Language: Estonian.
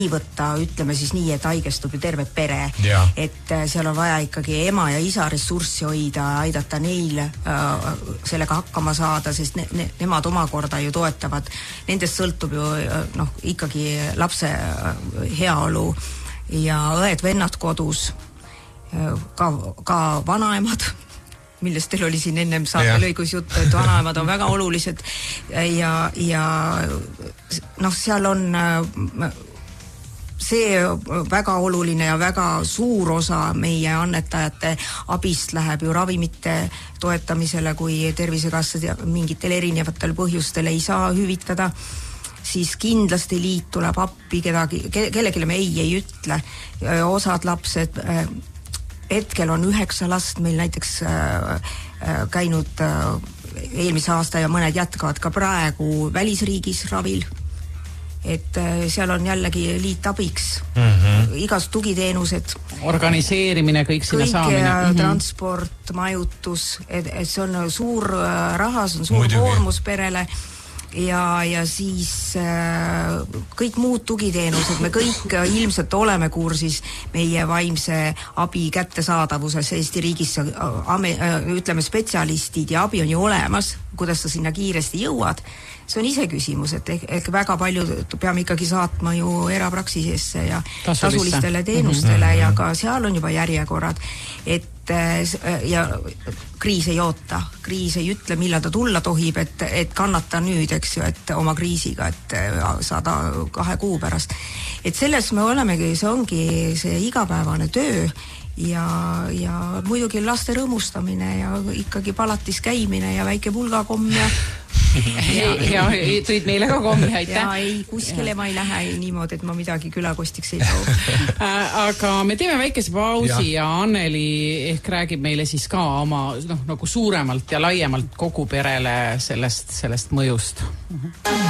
võtta, ütleme siis nii, et haigestub ju terve pere, et seal on vaja ikkagi ema ja isa ressurssi hoida, aidata neil sellega hakkama saada, sest nemad omakorda ju toetavad, nendest sõltub ju ikkagi lapse heaolu ja õed-vennad kodus, ka vanaemad, millest teil oli siin ennem saatelõigus juttu, et vanaemad on väga olulised ja seal on see väga oluline ja väga suur osa meie annetajate abist läheb ju ravimite toetamisele, kui Tervisekassad mingitel erinevatel põhjustel ei saa hüvitada, siis kindlasti liit tuleb appi kellelegi me ei ütle. Osad lapsed, hetkel on 9 last meil näiteks käinud eelmise aasta ja mõned jätkavad ka praegu välisriigis ravil. Et seal on jällegi liit abiks, igas tugiteenused, organiseerimine, kõik sinna saamine, transport, majutus, et see on suur raha, see on suur koormus perele ja siis kõik muud tugiteenused, me kõik ilmselt oleme kursis meie vaimse abi kättesaadavuses Eesti riigis, ütleme spetsialistid ja abi on ju olemas, kuidas sa sinna kiiresti jõuad. See on ise küsimus, et ehk väga palju peame ikkagi saatma ju erapraksisesse ja tasulistele teenustele ja ka seal on juba järjekorrad, et ja kriis ei oota, kriis ei ütle, millal ta tulla tohib, et kannata nüüd, eks ju, et oma kriisiga, et saada 2 kuu pärast. Et selles me olemegi, see ongi see igapäevane töö ja muidugi laste rõõmustamine ja ikkagi palatis käimine ja väike pulgakomm ja tõid meile ka kommi, aitäh. Ja ei, kuskile ma ei lähe niimoodi, et ma midagi külakostiks ei too. Aga me teeme väikese pausi ja Anneli ehk räägib meile siis ka oma nagu suuremalt ja laiemalt kogu perele sellest mõjust.